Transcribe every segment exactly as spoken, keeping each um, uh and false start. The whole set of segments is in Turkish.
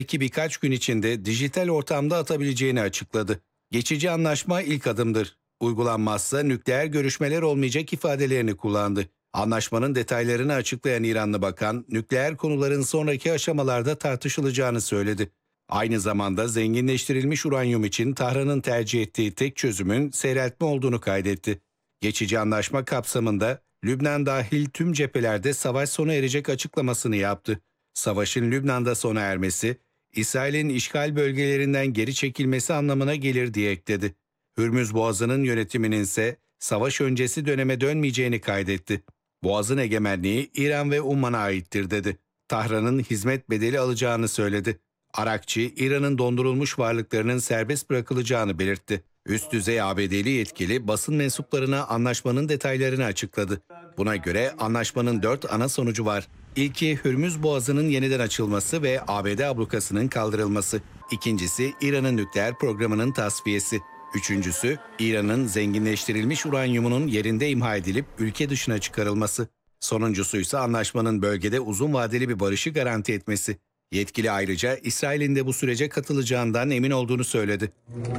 Ki birkaç gün içinde dijital ortamda atabileceğini açıkladı. Geçici anlaşma ilk adımdır. Uygulanmazsa nükleer görüşmeler olmayacak ifadelerini kullandı. Anlaşmanın detaylarını açıklayan İranlı bakan, nükleer konuların sonraki aşamalarda tartışılacağını söyledi. Aynı zamanda zenginleştirilmiş uranyum için Tahran'ın tercih ettiği tek çözümün seyreltme olduğunu kaydetti. Geçici anlaşma kapsamında Lübnan dahil tüm cephelerde savaş sona erecek açıklamasını yaptı. Savaşın Lübnan'da sona ermesi, İsrail'in işgal bölgelerinden geri çekilmesi anlamına gelir diye ekledi. Hürmüz Boğazı'nın yönetiminin ise savaş öncesi döneme dönmeyeceğini kaydetti. Boğaz'ın egemenliği İran ve Umman'a aittir dedi. Tahran'ın hizmet bedeli alacağını söyledi. Arakçı, İran'ın dondurulmuş varlıklarının serbest bırakılacağını belirtti. Üst düzey A B D'li yetkili basın mensuplarına anlaşmanın detaylarını açıkladı. Buna göre anlaşmanın dört ana sonucu var. İlki Hürmüz Boğazı'nın yeniden açılması ve A B D ablukasının kaldırılması. İkincisi İran'ın nükleer programının tasfiyesi. Üçüncüsü İran'ın zenginleştirilmiş uranyumunun yerinde imha edilip ülke dışına çıkarılması. Sonuncusu ise anlaşmanın bölgede uzun vadeli bir barışı garanti etmesi. Yetkili ayrıca İsrail'in de bu sürece katılacağından emin olduğunu söyledi.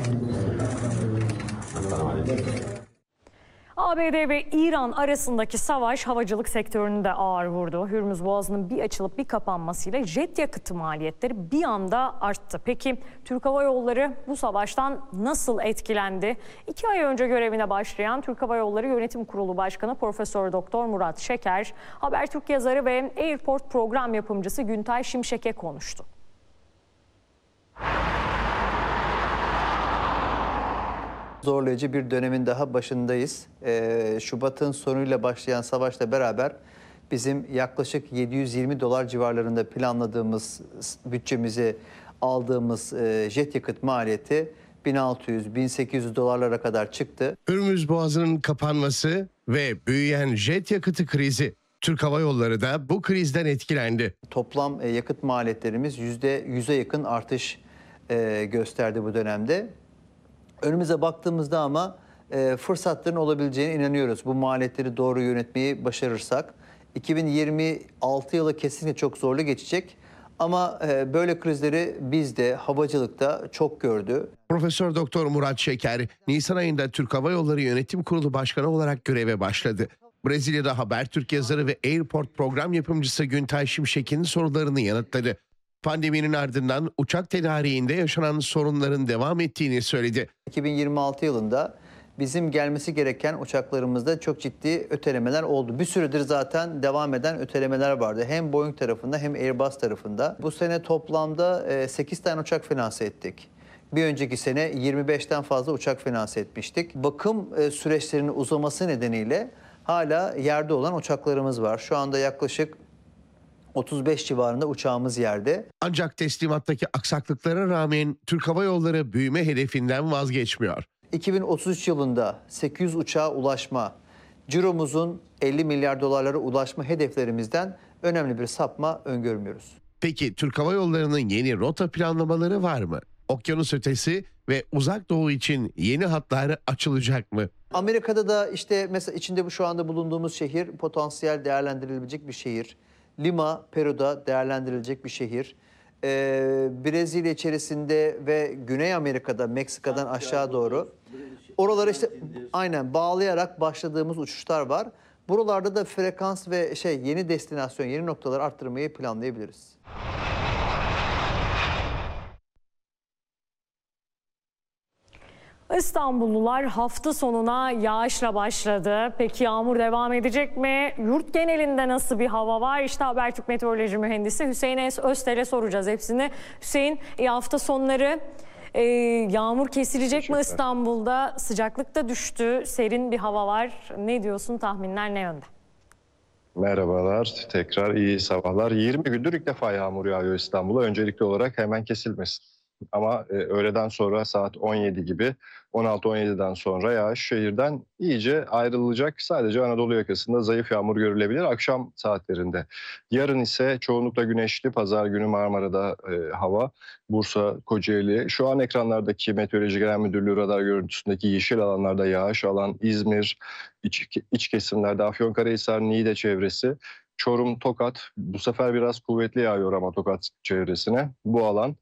A B D ve İran arasındaki savaş havacılık sektörünü de ağır vurdu. Hürmüz Boğazı'nın bir açılıp bir kapanmasıyla jet yakıtı maliyetleri bir anda arttı. Peki Türk Hava Yolları bu savaştan nasıl etkilendi? İki ay önce görevine başlayan Türk Hava Yolları Yönetim Kurulu Başkanı Profesör Doktor Murat Şeker, Habertürk yazarı ve Airport program yapımcısı Güntay Şimşek'e konuştu. Zorlayıcı bir dönemin daha başındayız. Ee, Şubat'ın sonuyla başlayan savaşla beraber bizim yaklaşık yedi yüz yirmi dolar civarlarında planladığımız bütçemizi aldığımız e, jet yakıt maliyeti bin altı yüz bin sekiz yüz dolarlara kadar çıktı. Hürmüz Boğazı'nın kapanması ve büyüyen jet yakıtı krizi. Türk Hava Yolları da bu krizden etkilendi. Toplam e, yakıt maliyetlerimiz yüzde yüze yakın artış e, gösterdi bu dönemde. Önümüze baktığımızda ama e, fırsatların olabileceğine inanıyoruz. Bu maliyetleri doğru yönetmeyi başarırsak. iki bin yirmi altı yılı kesinlikle çok zorlu geçecek. Ama e, böyle krizleri biz de havacılıkta çok gördü. Profesör Doktor Murat Şeker, Nisan ayında Türk Hava Yolları Yönetim Kurulu Başkanı olarak göreve başladı. Brezilya'da Habertürk yazarı ve Airport program yapımcısı Güntay Şimşek'in sorularını yanıtladı. Pandeminin ardından uçak tedariğinde yaşanan sorunların devam ettiğini söyledi. iki bin yirmi altı yılında bizim gelmesi gereken uçaklarımızda çok ciddi ötelemeler oldu. Bir süredir zaten devam eden ötelemeler vardı. Hem Boeing tarafında hem Airbus tarafında. Bu sene toplamda sekiz tane uçak finanse ettik. Bir önceki sene yirmi beşten fazla uçak finanse etmiştik. Bakım süreçlerinin uzaması nedeniyle hala yerde olan uçaklarımız var. Şu anda yaklaşık otuz beş civarında uçağımız yerde. Ancak teslimattaki aksaklıklara rağmen Türk Hava Yolları büyüme hedefinden vazgeçmiyor. iki bin otuz üç yılında sekiz yüz uçağa ulaşma, ciromuzun elli milyar dolarlara ulaşma hedeflerimizden önemli bir sapma öngörmüyoruz. Peki Türk Hava Yolları'nın yeni rota planlamaları var mı? Okyanus ötesi ve uzak doğu için yeni hatlar açılacak mı? Amerika'da da işte mesela içinde bu şu anda bulunduğumuz şehir potansiyel değerlendirilebilecek bir şehir. Lima, Peru'da değerlendirilecek bir şehir. Ee, Brezilya içerisinde ve Güney Amerika'da, Meksika'dan aşağı doğru. Oraları işte aynen bağlayarak başladığımız uçuşlar var. Buralarda da frekans ve şey yeni destinasyon, yeni noktalar arttırmayı planlayabiliriz. İstanbullular hafta sonuna yağışla başladı. Peki yağmur devam edecek mi? Yurt genelinde nasıl bir hava var? İşte Habertürk Meteoroloji Mühendisi Hüseyin Öztel'e soracağız hepsini. Hüseyin, hafta sonları e, yağmur kesilecek mi İstanbul'da? Sıcaklık da düştü, serin bir hava var. Ne diyorsun, tahminler ne yönde? Merhabalar, tekrar iyi sabahlar. yirmi gündür ilk defa yağmur yağıyor İstanbul'a. Öncelikli olarak hemen kesilmesin. Ama e, öğleden sonra saat on yedi gibi, on altı on yediden sonra yağış şehirden iyice ayrılacak. Sadece Anadolu yakasında zayıf yağmur görülebilir akşam saatlerinde. Yarın ise çoğunlukla güneşli, pazar günü Marmara'da e, hava, Bursa, Kocaeli. Şu an ekranlardaki Meteoroloji Genel Müdürlüğü radar görüntüsündeki yeşil alanlarda yağış alan İzmir, iç, iç kesimlerde Afyonkarahisar, Niğde çevresi. Çorum, Tokat bu sefer biraz kuvvetli yağıyor ama Tokat çevresine. Bu alan